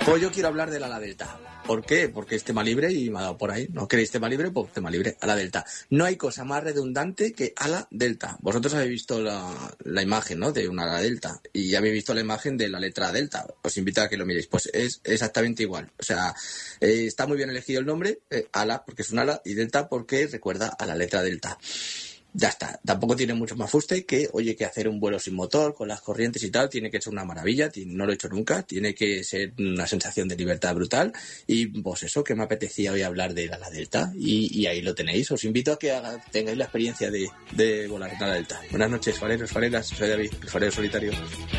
Pues yo quiero hablar del ala delta. ¿Por qué? Porque es tema libre y me ha dado por ahí. ¿No queréis tema libre? Pues tema libre, ala delta. No hay cosa más redundante que ala delta. Vosotros habéis visto la imagen, ¿no?, de una ala delta. Y ya habéis visto la imagen de la letra delta. Os invito a que lo miréis. Pues es exactamente igual. O sea, está muy bien elegido el nombre, ala porque es un ala, y delta porque recuerda a la letra delta. Ya está, tampoco tiene mucho más fuste que, oye, que hacer un vuelo sin motor, con las corrientes y tal, tiene que ser una maravilla, no lo he hecho nunca, tiene que ser una sensación de libertad brutal, y pues eso, que me apetecía hoy hablar de ala delta, y ahí lo tenéis. Os invito a que tengáis la experiencia de volar en ala delta. Buenas noches, fareros, fareras, soy David, el farero solitario.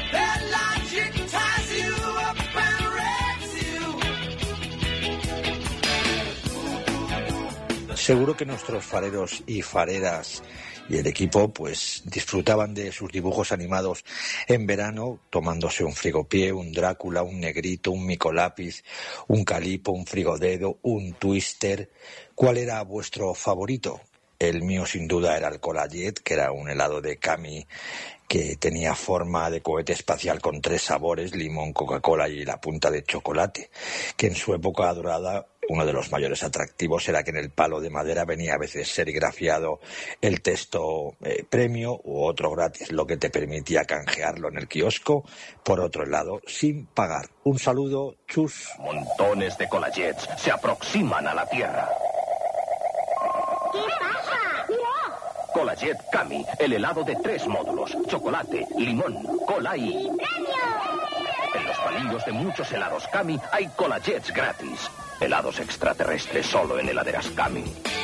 Seguro que nuestros fareros y fareras y el equipo pues disfrutaban de sus dibujos animados en verano, tomándose un frigopié, un Drácula, un Negrito, un Micolápiz, un Calipo, un Frigodedo, un Twister. ¿Cuál era vuestro favorito? El mío sin duda era el Cola-Jet, que era un helado de Cami que tenía forma de cohete espacial con 3 sabores, limón, Coca-Cola y la punta de chocolate, que en su época dorada uno de los mayores atractivos era que en el palo de madera venía a veces serigrafiado el texto premio u otro gratis, lo que te permitía canjearlo en el kiosco por otro lado sin pagar. Un saludo, chus. Montones de Cola-Jets se aproximan a la Tierra. ¿Qué pasa? ¡Mira! Cola-Jet Cami, el helado de 3 módulos, chocolate, limón, cola y... ¡Premio! En los palillos de muchos helados Cami hay Cola-Jets gratis. Helados extraterrestres solo en heladeras Cami.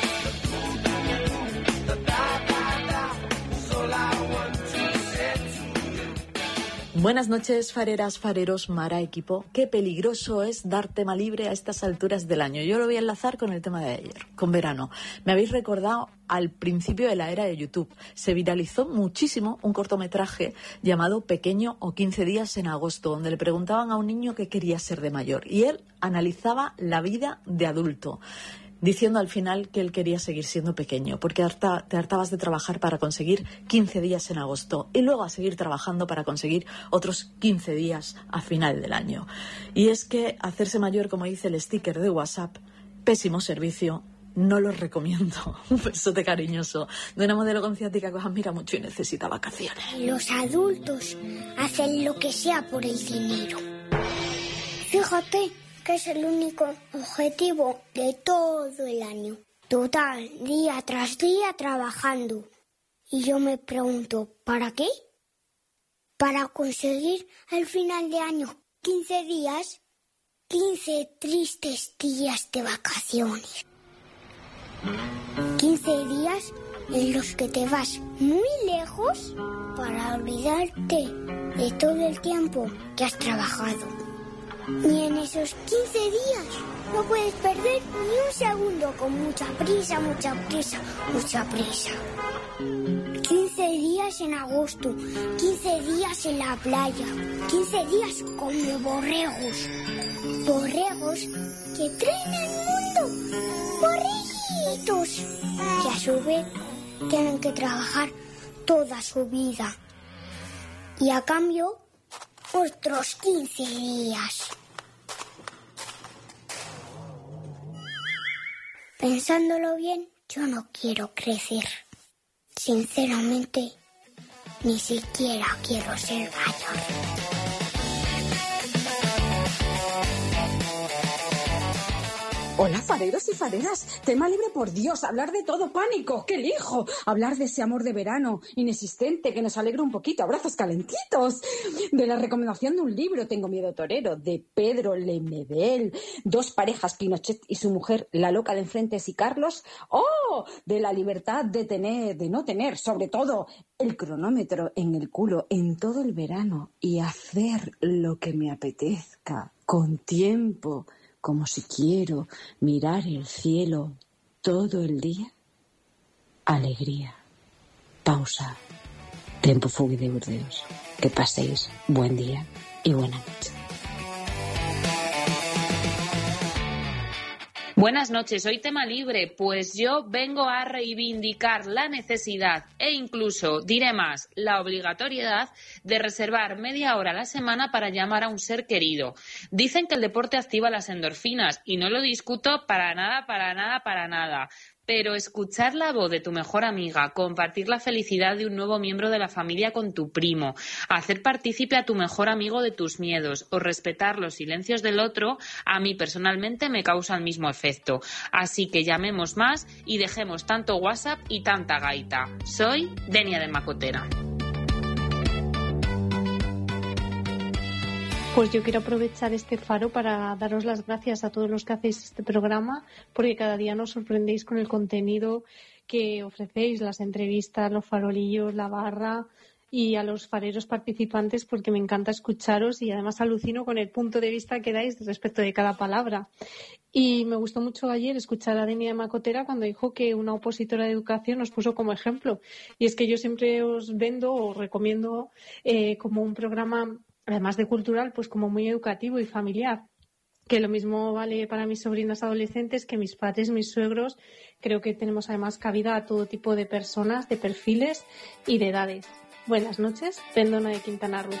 Buenas noches, fareras, fareros, Mara, equipo. Qué peligroso es dar tema libre a estas alturas del año. Yo lo voy a enlazar con el tema de ayer, con verano. Me habéis recordado al principio de la era de YouTube. Se viralizó muchísimo un cortometraje llamado Pequeño o 15 días en agosto, donde le preguntaban a un niño qué quería ser de mayor. Y él analizaba la vida de adulto, diciendo al final que él quería seguir siendo pequeño, porque te hartabas de trabajar para conseguir 15 días en agosto y luego a seguir trabajando para conseguir otros 15 días a final del año. Y es que hacerse mayor, como dice el sticker de WhatsApp, pésimo servicio, no lo recomiendo. Un besote cariñoso de una modelo con ciática que os admira mucho y necesita vacaciones. Los adultos hacen lo que sea por el dinero. Fíjate que es el único objetivo de todo el año. Total, día tras día trabajando. Y yo me pregunto, ¿para qué? Para conseguir al final de año 15 días, 15 tristes días de vacaciones. 15 días en los que te vas muy lejos para olvidarte de todo el tiempo que has trabajado. Y en esos 15 días no puedes perder ni un segundo con mucha prisa, mucha prisa, mucha prisa. 15 días en agosto, 15 días en la playa, 15 días como borregos. Borregos que traen al mundo borreguitos que a su vez tienen que trabajar toda su vida. Y a cambio, otros 15 días. Pensándolo bien, yo no quiero crecer. Sinceramente, ni siquiera quiero ser mayor. Hola, fareros y fareras. Tema libre, por Dios. Hablar de todo, pánico. ¿Qué elijo? Hablar de ese amor de verano inexistente que nos alegra un poquito. Abrazos calentitos. De la recomendación de un libro, Tengo miedo torero, de Pedro Lemebel. 2 parejas, Pinochet y su mujer, la loca de enfrente y Carlos. ¡Oh! De la libertad de no tener, sobre todo, el cronómetro en el culo en todo el verano y hacer lo que me apetezca, con tiempo, como si quiero mirar el cielo todo el día. Alegría. Pausa. Tiempo fugui de Burdeos. Que paséis buen día y buena noche. Buenas noches, hoy tema libre, pues yo vengo a reivindicar la necesidad e incluso, diré más, la obligatoriedad de reservar media hora a la semana para llamar a un ser querido. Dicen que el deporte activa las endorfinas y no lo discuto para nada. Pero escuchar la voz de tu mejor amiga, compartir la felicidad de un nuevo miembro de la familia con tu primo, hacer partícipe a tu mejor amigo de tus miedos o respetar los silencios del otro, a mí personalmente me causa el mismo efecto. Así que llamemos más y dejemos tanto WhatsApp y tanta gaita. Soy Denia de Macotera. Pues yo quiero aprovechar este faro para daros las gracias a todos los que hacéis este programa, porque cada día nos sorprendéis con el contenido que ofrecéis, las entrevistas, los farolillos, la barra, y a los fareros participantes, porque me encanta escucharos y además alucino con el punto de vista que dais respecto de cada palabra. Y me gustó mucho ayer escuchar a Denia de Macotera cuando dijo que una opositora de educación nos puso como ejemplo. Y es que yo siempre os vendo o recomiendo como un programa, además de cultural, pues como muy educativo y familiar. Que lo mismo vale para mis sobrinas adolescentes que mis padres, mis suegros. Creo que tenemos además cabida a todo tipo de personas, de perfiles y de edades. Buenas noches, Pendona de Quintana Roo.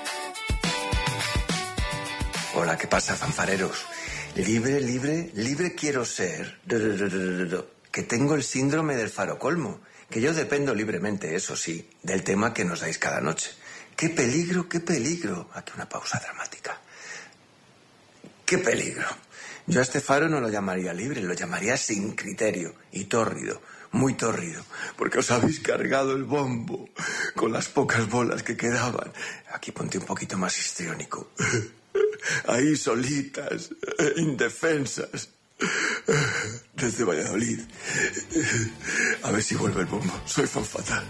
Hola, ¿qué pasa, fanfareros? Libre quiero ser. Que tengo el síndrome del faro colmo. Que yo dependo libremente, eso sí, del tema que nos dais cada noche. ¡Qué peligro! Aquí una pausa dramática. ¡Qué peligro! Yo a este faro no lo llamaría libre, lo llamaría sin criterio y tórrido, muy tórrido, porque os habéis cargado el bombo con las pocas bolas que quedaban. Aquí ponte un poquito más histriónico. Ahí solitas, indefensas, desde Valladolid. A ver si vuelve el bombo. Soy fan fatal.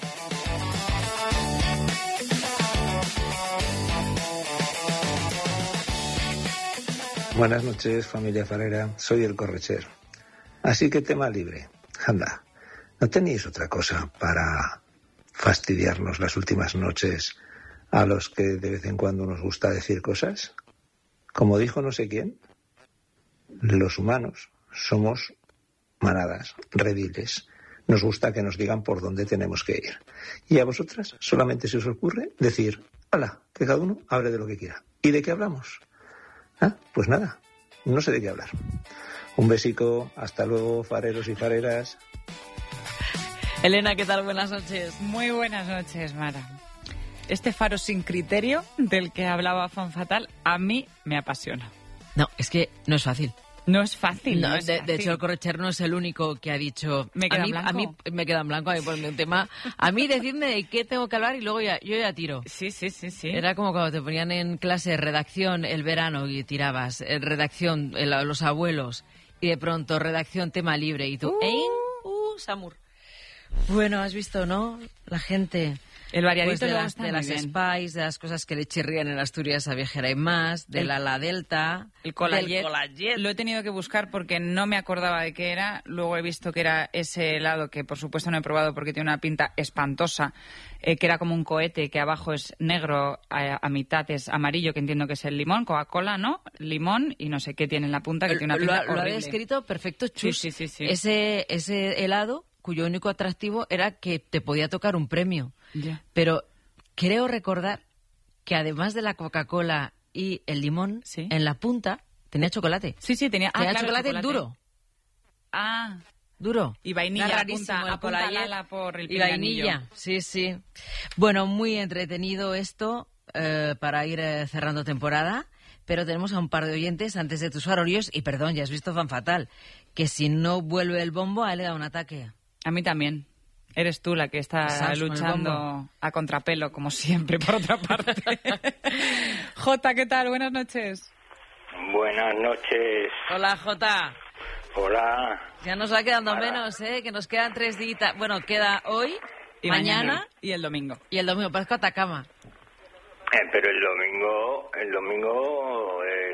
Buenas noches, familia farera. Soy el Correcher. Así que tema libre. Anda, ¿no tenéis otra cosa para fastidiarnos las últimas noches a los que de vez en cuando nos gusta decir cosas? Como dijo no sé quién, los humanos somos manadas, rediles. Nos gusta que nos digan por dónde tenemos que ir. Y a vosotras solamente se os ocurre decir, hala, que cada uno hable de lo que quiera. ¿Y de qué hablamos? Pues nada, no sé de qué hablar. Un besico, hasta luego, fareros y fareras. Elena, ¿qué tal? Buenas noches. Muy buenas noches, Mara. Este faro sin criterio del que hablaba Fan Fatal a mí me apasiona. No, es que no es fácil. No es fácil. No, no es de fácil. hecho, el Correcher no es el único que ha dicho... Me queda a mí me queda en blanco, a mí ponme un tema. A mí decidme de qué tengo que hablar y luego yo ya tiro. Sí. Era como cuando te ponían en clase redacción el verano y tirabas, redacción los abuelos y de pronto redacción tema libre y tú... Samur. Bueno, has visto, ¿no? La gente... El variadito pues de luego las, está de muy las bien. Spice, de las cosas que le chirrían en Asturias a Viajera y más, de la Delta, el Colajet. Lo he tenido que buscar porque no me acordaba de qué era. Luego he visto que era ese helado que por supuesto no he probado porque tiene una pinta espantosa, que era como un cohete que abajo es negro, a mitad es amarillo, que entiendo que es el limón, Coca-Cola, ¿no? Limón y no sé qué tiene en la punta, que tiene una pinta horrible. Lo había escrito perfecto, Chus. Sí. Ese helado cuyo único atractivo era que te podía tocar un premio. Yeah. Pero creo recordar que además de la Coca-Cola y el limón, en la punta tenía chocolate. Sí, tenía claro, chocolate duro. Duro. Y vainilla, rarísimo, apuntalala por el y vainilla, sí. Bueno, muy entretenido esto para ir cerrando temporada, pero tenemos a un par de oyentes antes de tus farolillos y perdón, ya has visto Fan Fatal, que si no vuelve el bombo a él le da un ataque. A mí también. Eres tú la que está luchando a contrapelo, como siempre, por otra parte. Jota, ¿qué tal? Buenas noches. Buenas noches. Hola, Jota. Hola. Ya nos va quedando menos, que nos quedan 3 días. Bueno, queda hoy, y mañana y el domingo. Parezco Atacama. Pero el domingo es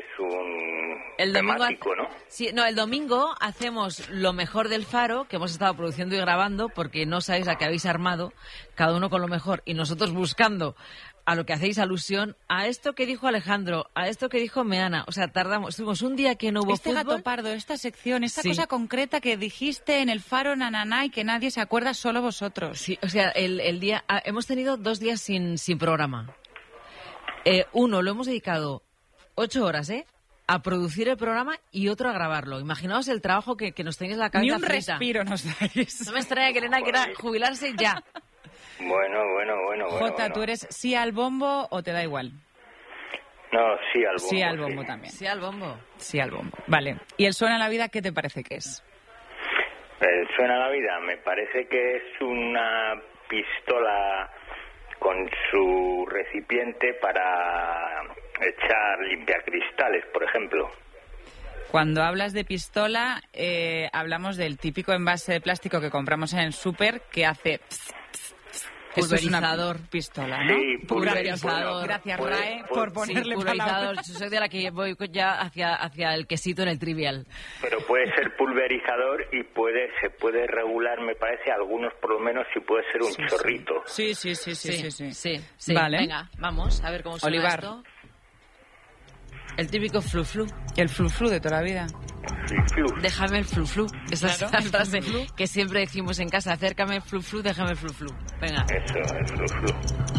es un el domingo temático, ¿no? Sí, no, el domingo hacemos lo mejor del Faro, que hemos estado produciendo y grabando, porque no sabéis a qué habéis armado, cada uno con lo mejor, y nosotros buscando a lo que hacéis alusión, a esto que dijo Alejandro, a esto que dijo Meana. O sea, estuvimos un día que no hubo este fútbol. Gato Pardo, esta sección, esta Sí. cosa concreta que dijiste en el Faro, nananá, y que nadie se acuerda, solo vosotros. Sí, o sea, el día... hemos tenido 2 días sin programa. Uno lo hemos dedicado 8 horas, a producir el programa y otro a grabarlo. Imaginaos el trabajo que nos tenéis la cabeza Ni un frita. respiro nos dais. No me extraña que Elena quiera jubilarse ya. Bueno. Jota, ¿tú eres sí al bombo o te da igual? No, sí al bombo. Sí al bombo también. Sí al bombo. Sí al bombo. Vale. ¿Y el Suena la Vida qué te parece que es? El Suena la Vida me parece que es una pistola con su recipiente para echar limpiacristales, por ejemplo. Cuando hablas de pistola, hablamos del típico envase de plástico que compramos en el súper que hace... Eso es una Pulverizador. pistola, ¿no? Sí, Pulverizador. Gracias, Puede- Rae, puede- por ponerle pulverizador. palabras. Yo soy de la que voy ya hacia el quesito en el Trivial. Pero puede ser pulverizador y se puede regular, me parece, algunos por lo menos, si puede ser un chorrito. Sí. Sí. Vale. Venga, vamos a ver cómo suena Olivar. esto. El típico flu-flu. El flu-flu de toda la vida. Déjame el flu-flu. Esa es Claro, la el frase flu-flu. que siempre decimos en casa. Acércame el flu-flu, déjame el flu-flu. Venga. Eso, el flu-flu.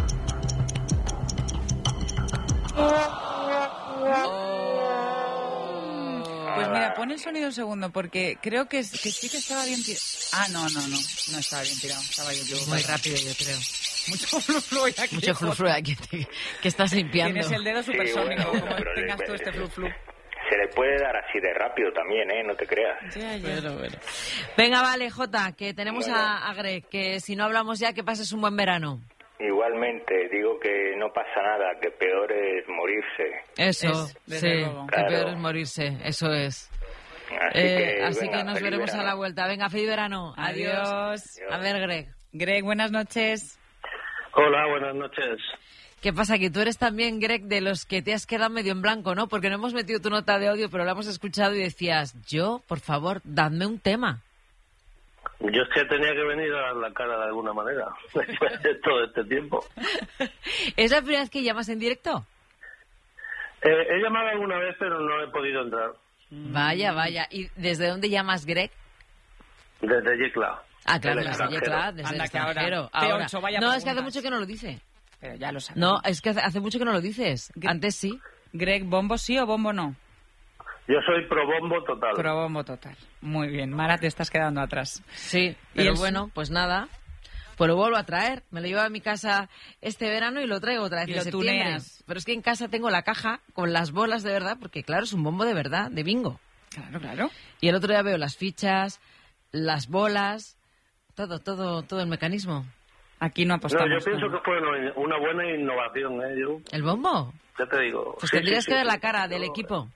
Pues mira, pon el sonido un segundo, porque creo que sí que estaba bien tirado. Ah, no estaba bien tirado. Estaba yo equivocado. Muy rápido, yo creo. Mucho flu-flu hoy aquí. Mucho flu-flu aquí que estás limpiando. Tienes el dedo supersónico, Sí, bueno, como pero tengas tú este flu-flu. Se le puede dar así de rápido también, no te creas. Bueno. Venga, vale, Jota, que tenemos Bueno. a Greg, que si no hablamos ya, que pases un buen verano. Igualmente, digo que no pasa nada, que peor es morirse. Eso, desde sí, luego. que Claro. peor es morirse, eso es. Así Así que nos feliz veremos verano. a la vuelta. Venga, feliz verano. Adiós. A ver, Greg. Greg, buenas noches. Hola, buenas noches. ¿Qué pasa? Que tú eres también, Greg, de los que te has quedado medio en blanco, ¿no? Porque no hemos metido tu nota de audio, pero la hemos escuchado y decías, por favor, dadme un tema. Yo es que tenía que venir a dar la cara de alguna manera todo este tiempo. ¿Es la primera vez que llamas en directo? He llamado alguna vez, pero no he podido entrar. Vaya. ¿Y desde dónde llamas, Greg? Desde Yecla. Ah, claro, Del desde extranjero. Yecla, desde el Anda, que ahora, extranjero. T8, vaya No, es que hace preguntas. mucho que no lo dice. Pero ya lo sabes. No, es que hace mucho que no lo dices. Antes sí. Greg, ¿bombo sí o bombo no? Yo soy pro bombo total. Pro bombo total. Muy bien. Mara, te estás quedando atrás. Sí, Y pero el- bueno, pues nada. Pues lo vuelvo a traer. Me lo llevo a mi casa este verano y lo traigo otra vez Y en lo septiembre. tuneas. Pero es que en casa tengo la caja con las bolas de verdad, porque claro, es un bombo de verdad, de bingo. Claro. Y el otro día veo las fichas, las bolas, todo el mecanismo. Aquí no No, apostamos. yo pienso que fue una buena innovación, Yo, ¿El bombo? ya te digo. Pues Sí, tendrías sí, que ver sí, la cara sí. del No, equipo.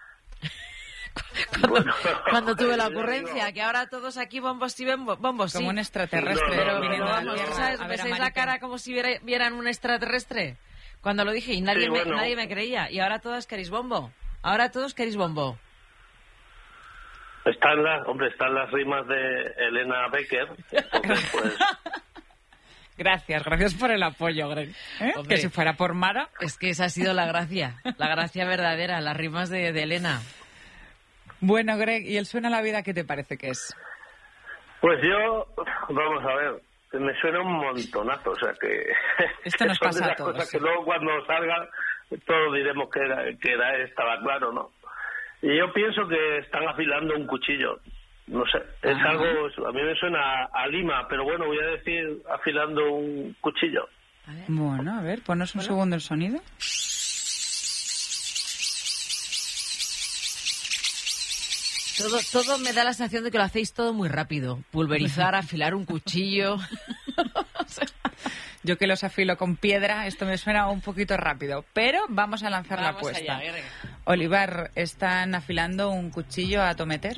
Bueno, Cuando tuve la ya digo. ocurrencia, que ahora todos aquí bombos sí, bombos sí. Como un extraterrestre. No, no, no, viniendo no, a la no, Vamos, Tierra ¿sabes? a ver a ¿Veis la Marica. cara como si vieran un extraterrestre? Cuando lo dije y nadie, Sí, bueno. nadie me creía. Y ahora todos queréis bombo. Ahora todos queréis bombo. Están las rimas de Elena Becker. Entonces, pues, Gracias por el apoyo, Greg. Hombre. Que si fuera por Mara... Es que esa ha sido la gracia verdadera, las rimas de Elena. Bueno, Greg, ¿y el Suena la Vida qué te parece que es? pues yo, vamos a ver, me suena un montonazo, o sea que... Esto nos son pasa de a esas todos, cosas sí. que luego cuando salga todos diremos que estaba claro, ¿no? Y yo pienso que están afilando un cuchillo. No sé, es Ajá. algo... A mí me suena a Lima, pero bueno, voy a decir afilando un cuchillo. Bueno, a ver, ponnos un segundo el sonido. Todo me da la sensación de que lo hacéis todo muy rápido. Pulverizar, afilar un cuchillo. Yo que los afilo con piedra, esto me suena un poquito rápido. Pero vamos a lanzar la Vamos apuesta. allá, Greg. Olivar, ¿están afilando un cuchillo a Tometer?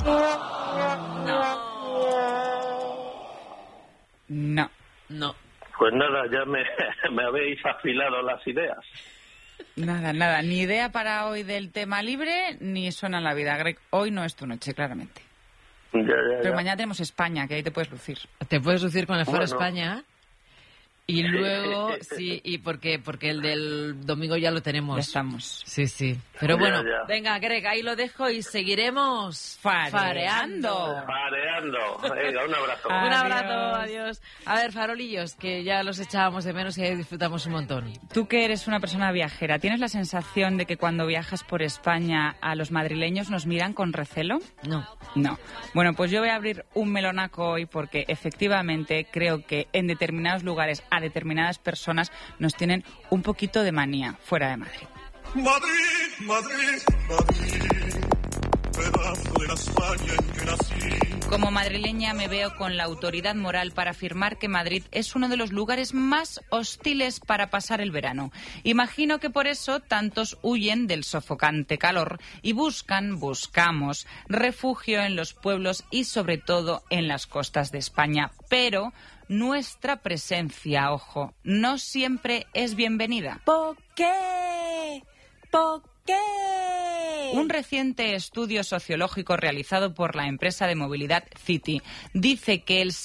No. No. Pues nada, ya me habéis afilado las ideas. Nada, ni idea para hoy del tema libre, ni suena en la vida, Greg. Hoy no es tu noche, claramente. Pero mañana tenemos España, que ahí te puedes lucir. Te puedes lucir con el Faro España. Y luego, sí, y porque el del domingo ya lo tenemos. Ya estamos. Sí. Pero bueno, venga, Greg, ahí lo dejo y seguiremos fareando. Venga, un abrazo. Un abrazo, adiós. A ver, farolillos, que ya los echábamos de menos y ahí disfrutamos un montón. Tú que eres una persona viajera, ¿tienes la sensación de que cuando viajas por España a los madrileños nos miran con recelo? No. Bueno, pues yo voy a abrir un melonaco hoy porque efectivamente creo que en determinados lugares a determinadas personas nos tienen un poquito de manía fuera de Madrid. Madrid, pedazo de la España en que nací. Como madrileña me veo con la autoridad moral para afirmar que Madrid es uno de los lugares más hostiles para pasar el verano. Imagino que por eso tantos huyen del sofocante calor y buscamos refugio en los pueblos y sobre todo en las costas de España. Pero nuestra presencia, ojo, no siempre es bienvenida. ¿Por qué? Un reciente estudio sociológico realizado por la empresa de movilidad City dice que el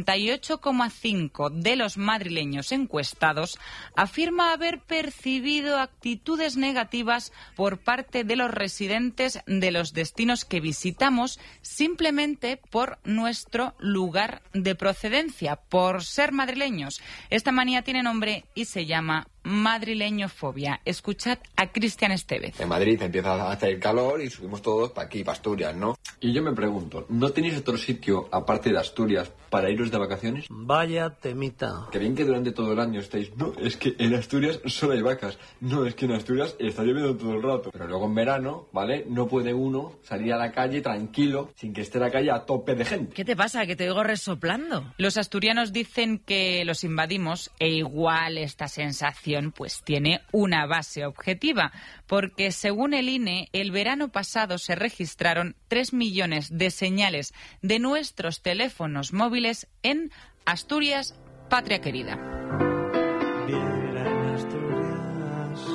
68,5% de los madrileños encuestados afirma haber percibido actitudes negativas por parte de los residentes de los destinos que visitamos simplemente por nuestro lugar de procedencia, por ser madrileños. Esta manía tiene nombre y se llama madrileñofobia. Escuchad a Cristian Estevez. En Madrid empieza a hacer calor y subimos todos para aquí, para Asturias, ¿no? Y yo me pregunto, ¿no tenéis otro sitio, aparte de Asturias, para iros de vacaciones? Vaya temita. Que bien que durante todo el año estáis... No, es que en Asturias solo hay vacas. No, es que en Asturias está lloviendo todo el rato. Pero luego en verano, ¿vale? No puede uno salir a la calle tranquilo, sin que esté la calle a tope de gente. ¿Qué te pasa? Que te oigo resoplando. Los asturianos dicen que los invadimos e igual esta sensación pues tiene una base objetiva, porque según el INE, el verano pasado se registraron 3 millones de señales de nuestros teléfonos móviles en Asturias, patria querida. Viera en Asturias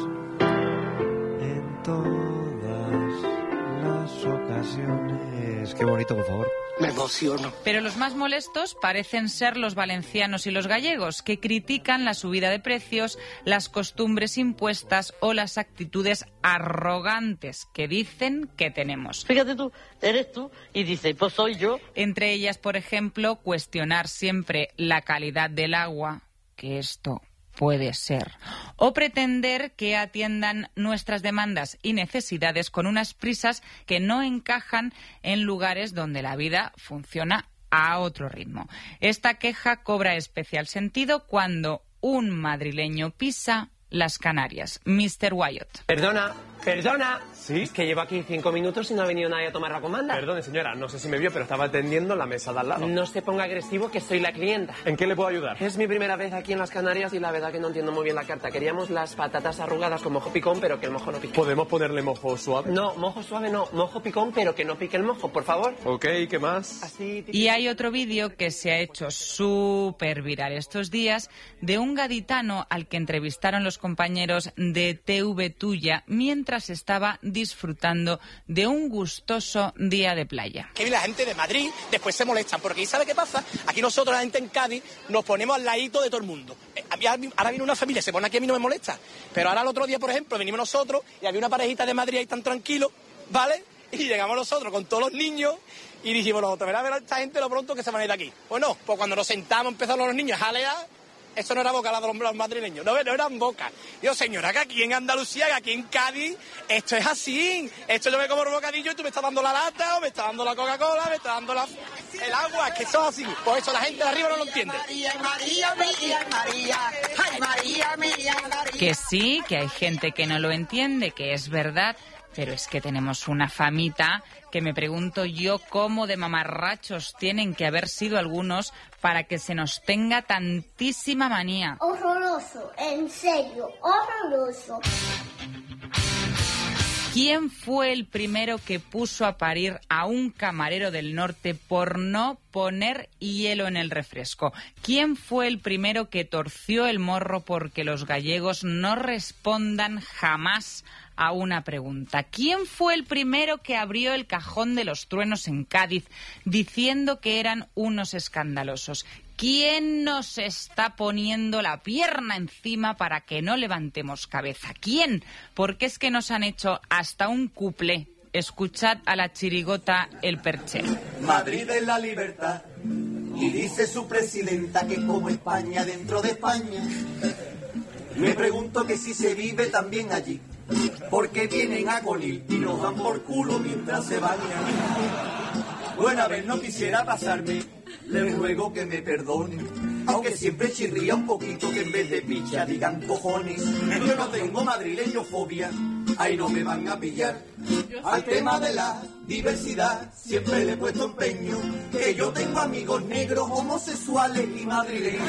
en todas las ocasiones. Qué bonito, por favor. Me emociono. Pero los más molestos parecen ser los valencianos y los gallegos, que critican la subida de precios, las costumbres impuestas o las actitudes arrogantes que dicen que tenemos. Fíjate tú, eres tú y dices, pues soy yo. Entre ellas, por ejemplo, cuestionar siempre la calidad del agua, que esto puede ser, o pretender que atiendan nuestras demandas y necesidades con unas prisas que no encajan en lugares donde la vida funciona a otro ritmo. Esta queja cobra especial sentido cuando un madrileño pisa las Canarias. Mr. Wyatt. Perdona. ¿Sí? Es que llevo aquí 5 minutos y no ha venido nadie a tomar la comanda. Perdone, señora, no sé si me vio, pero estaba atendiendo la mesa de al lado. No se ponga agresivo, que soy la clienta. ¿En qué le puedo ayudar? Es mi primera vez aquí en las Canarias y la verdad que no entiendo muy bien la carta. Queríamos las patatas arrugadas con mojo picón, pero que el mojo no pique. ¿Podemos ponerle mojo suave? No, mojo suave no. Mojo picón, pero que no pique el mojo, por favor. Ok, ¿qué más? Así... Y hay otro vídeo que se ha hecho súper viral estos días de un gaditano al que entrevistaron los compañeros de TV Tuya mientras estaba disfrutando de un gustoso día de playa. Que la gente de Madrid después se molestan, porque ¿sabe qué pasa? Aquí nosotros, la gente en Cádiz, nos ponemos al ladito de todo el mundo. Ahora viene una familia, se pone aquí, a mí no me molesta. Pero ahora el otro día, por ejemplo, venimos nosotros y había una parejita de Madrid ahí tan tranquilo, ¿vale? Y llegamos nosotros con todos los niños y dijimos nosotros, verá a esta gente lo pronto que se van a ir de aquí. Pues no, pues cuando nos sentamos empezaron los niños a jalear. Eso no era boca, los madrileños, no eran boca. Digo, señora, que aquí en Andalucía, que aquí en Cádiz, esto es así. Esto yo me como el bocadillo y tú me estás dando la lata, o me estás dando la Coca-Cola, me estás dando el agua, es que eso es así. Por eso la gente de arriba no lo entiende. Que sí, que hay gente que no lo entiende, que es verdad, pero es que tenemos una famita que me pregunto yo cómo de mamarrachos tienen que haber sido algunos para que se nos tenga tantísima manía. Horroroso, en serio, horroroso. ¿Quién fue el primero que puso a parir a un camarero del norte por no poner hielo en el refresco? ¿Quién fue el primero que torció el morro porque los gallegos no respondan jamás a una pregunta? ¿Quién fue el primero que abrió el cajón de los truenos en Cádiz diciendo que eran unos escandalosos? ¿Quién nos está poniendo la pierna encima para que no levantemos cabeza? ¿Quién? Porque es que nos han hecho hasta un cuplé. Escuchad a la chirigota El Perche. Madrid es la libertad. Y dice su presidenta que como España dentro de España. Me pregunto que si se vive también allí. Porque vienen a Conil y nos dan por culo mientras se bañan. Buena vez no quisiera pasarme, le ruego que me perdone. Aunque siempre chirría un poquito que en vez de picha digan cojones. Yo no tengo madrileñofobia, ahí no me van a pillar. Al tema de la diversidad siempre le he puesto empeño. Que yo tengo amigos negros, homosexuales y madrileños.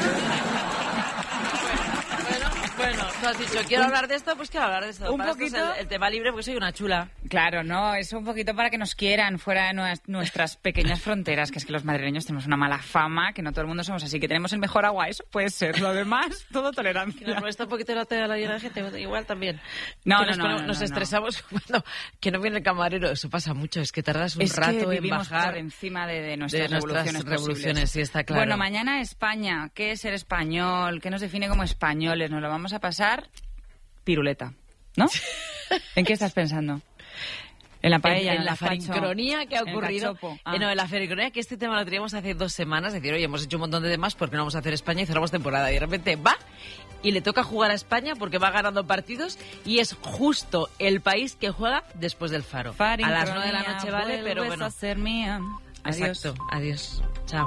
Bueno, tú has dicho, quiero hablar de esto, pues quiero hablar de esto. Un Para poquito. esto es el tema libre, porque soy una chula. Claro, no, es un poquito para que nos quieran fuera de nuestras pequeñas fronteras, que es que los madrileños tenemos una mala fama, que no todo el mundo somos así, que tenemos el mejor agua, eso puede ser. Lo demás, todo tolerancia. Que nos molesta un poquito la tela llena de gente, igual también. No, que no, nos estresamos cuando que no viene el camarero, eso pasa mucho, es que tardas un Es rato que en vivimos bajar por encima de nuestras revoluciones posibles. sí, está claro. Bueno, mañana España, ¿qué es ser español? ¿Qué nos define como españoles? Nos lo vamos a pasar piruleta, ¿no? ¿En qué estás pensando? En la paella, en la gazpacho, farincronía que ha en el ocurrido. cachopo. No, en la farincronía, que este tema lo teníamos hace 2 semanas, es decir, oye, hemos hecho un montón de temas porque no vamos a hacer España y cerramos temporada. Y de repente va y le toca jugar a España porque va ganando partidos y es justo el país que juega después del Faro. A las 9 de la noche, vale, pero bueno. A ser mía. Exacto, adiós. Chao.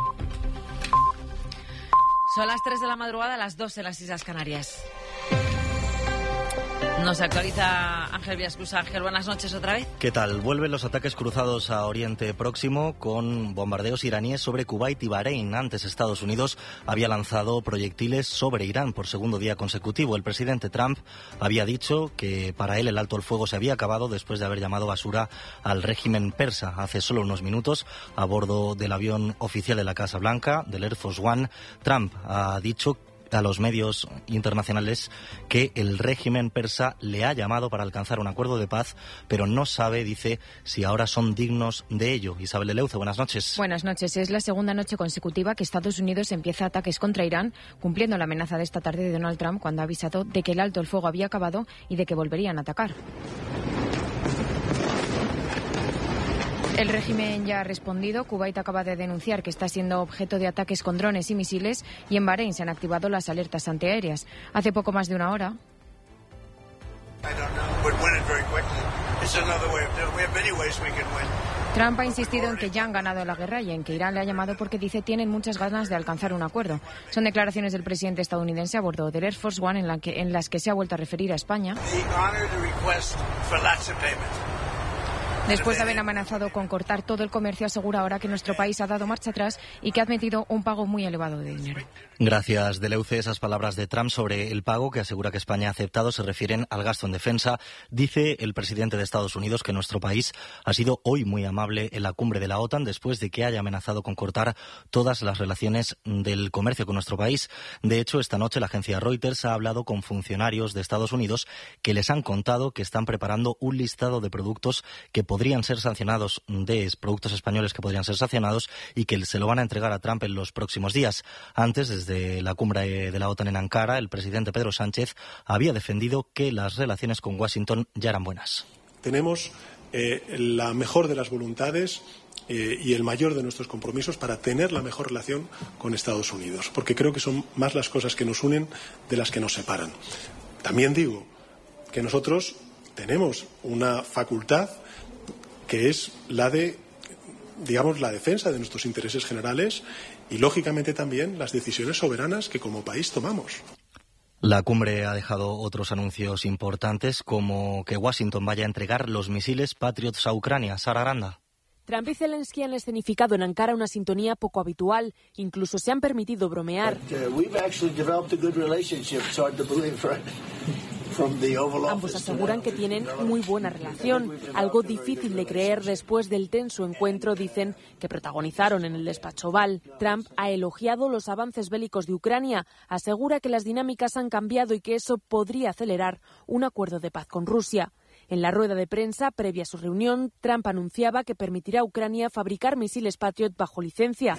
Son las 3 de la madrugada, las 2 en las Islas Canarias. Nos actualiza Ángel Villaescusa. Ángel, buenas noches otra vez. ¿Qué tal? Vuelven los ataques cruzados a Oriente Próximo con bombardeos iraníes sobre Kuwait y Bahrein. Antes Estados Unidos había lanzado proyectiles sobre Irán por segundo día consecutivo. El presidente Trump había dicho que para él el alto el fuego se había acabado después de haber llamado basura al régimen persa. Hace solo unos minutos, a bordo del avión oficial de la Casa Blanca, del Air Force One, Trump ha dicho a los medios internacionales que el régimen persa le ha llamado para alcanzar un acuerdo de paz, pero no sabe, dice, si ahora son dignos de ello. Isabel de Leuce, buenas noches. Buenas noches. Es la segunda noche consecutiva que Estados Unidos empieza ataques contra Irán, cumpliendo la amenaza de esta tarde de Donald Trump cuando ha avisado de que el alto el fuego había acabado y de que volverían a atacar. El régimen ya ha respondido. Kuwait acaba de denunciar que está siendo objeto de ataques con drones y misiles y en Bahrein se han activado las alertas antiaéreas. Hace poco más de una hora. Trump ha insistido en que ya han ganado la guerra y en que Irán le ha llamado porque dice tienen muchas ganas de alcanzar un acuerdo. Son declaraciones del presidente estadounidense a bordo del Air Force One en las que se ha vuelto a referir a España. Después de haber amenazado con cortar todo el comercio, asegura ahora que nuestro país ha dado marcha atrás y que ha admitido un pago muy elevado de dinero. Gracias, Deleuze. Esas palabras de Trump sobre el pago que asegura que España ha aceptado se refieren al gasto en defensa. Dice el presidente de Estados Unidos que nuestro país ha sido hoy muy amable en la cumbre de la OTAN después de que haya amenazado con cortar todas las relaciones del comercio con nuestro país. De hecho, esta noche la agencia Reuters ha hablado con funcionarios de Estados Unidos que les han contado que están preparando un listado de productos que podrían ser sancionados, de productos españoles que podrían ser sancionados y que se lo van a entregar a Trump en los próximos días. Antes, desde la cumbre de la OTAN en Ankara, el presidente Pedro Sánchez había defendido que las relaciones con Washington ya eran buenas. Tenemos la mejor de las voluntades y el mayor de nuestros compromisos para tener la mejor relación con Estados Unidos, porque creo que son más las cosas que nos unen de las que nos separan. También digo que nosotros tenemos una facultad que es la de, digamos, la defensa de nuestros intereses generales y, lógicamente, también las decisiones soberanas que como país tomamos. La cumbre ha dejado otros anuncios importantes, como que Washington vaya a entregar los misiles Patriots a Ucrania. Sara Aranda. Trump y Zelensky han escenificado en Ankara una sintonía poco habitual. Incluso se han permitido bromear. Ambos aseguran que tienen muy buena relación, algo difícil de creer después del tenso encuentro, dicen, que protagonizaron en el despacho Oval. Trump ha elogiado los avances bélicos de Ucrania, asegura que las dinámicas han cambiado y que eso podría acelerar un acuerdo de paz con Rusia. En la rueda de prensa previa a su reunión, Trump anunciaba que permitirá a Ucrania fabricar misiles Patriot bajo licencia.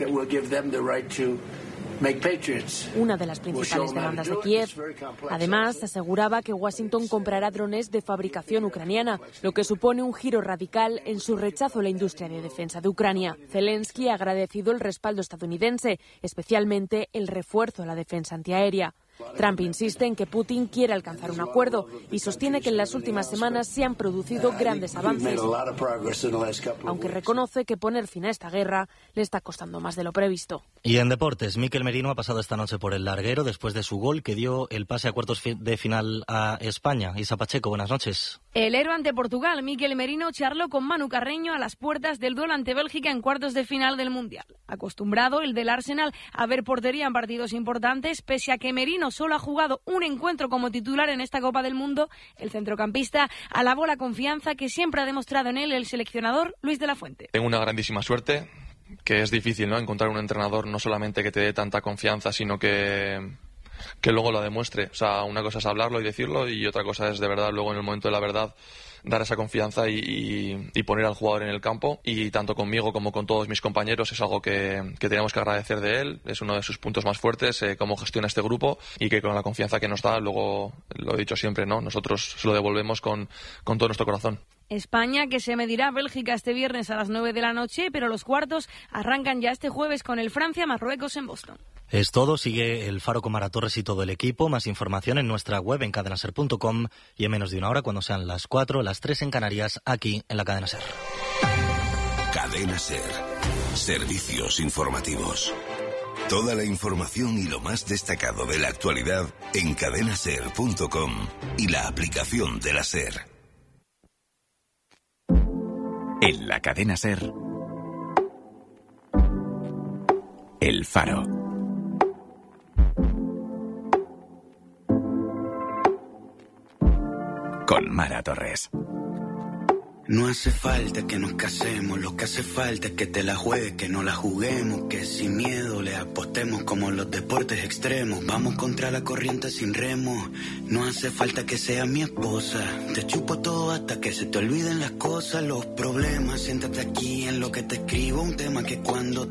Una de las principales demandas de Kiev. Además, aseguraba que Washington comprará drones de fabricación ucraniana, lo que supone un giro radical en su rechazo a la industria de defensa de Ucrania. Zelensky ha agradecido el respaldo estadounidense, especialmente el refuerzo a la defensa antiaérea. Trump insiste en que Putin quiere alcanzar un acuerdo y sostiene que en las últimas semanas se han producido grandes avances, aunque reconoce que poner fin a esta guerra le está costando más de lo previsto. Y en deportes, Mikel Merino ha pasado esta noche por el larguero después de su gol que dio el pase a cuartos de final a España. Isa Pacheco, buenas noches. El héroe ante Portugal, Mikel Merino, charló con Manu Carreño a las puertas del duelo ante Bélgica en cuartos de final del Mundial. Acostumbrado el del Arsenal a ver portería en partidos importantes, pese a que Merino solo ha jugado un encuentro como titular en esta Copa del Mundo, el centrocampista alabó la confianza que siempre ha demostrado en él el seleccionador Luis de la Fuente. Tengo una grandísima suerte, que es difícil, ¿no?, encontrar un entrenador no solamente que te dé tanta confianza, sino que luego lo demuestre. O sea, una cosa es hablarlo y decirlo y otra cosa es de verdad luego en el momento de la verdad dar esa confianza y poner al jugador en el campo, y tanto conmigo como con todos mis compañeros es algo que tenemos que agradecer de él. Es uno de sus puntos más fuertes, cómo gestiona este grupo, y que con la confianza que nos da, luego lo he dicho siempre, ¿no?, nosotros se lo devolvemos con todo nuestro corazón. España, que se medirá a Bélgica este viernes a las 9 de la noche, pero los cuartos arrancan ya este jueves con el Francia-Marruecos en Boston. Es todo, sigue el Faro con Mara Torres y todo el equipo. Más información en nuestra web en cadenaser.com y en menos de una hora, cuando sean las 4, las 3 en Canarias, aquí en la Cadena Ser. Cadena Ser. Servicios informativos. Toda la información y lo más destacado de la actualidad en cadenaser.com y la aplicación de la Ser. En la Cadena Ser, El Faro. Con Mara Torres. No hace falta que nos casemos, lo que hace falta es que te la juegues, que no la juguemos, que sin miedo le apostemos como los deportes extremos. Vamos contra la corriente sin remo, no hace falta que sea mi esposa. Te chupo todo hasta que se te olviden las cosas, los problemas. Siéntate aquí en lo que te escribo, un tema que cuando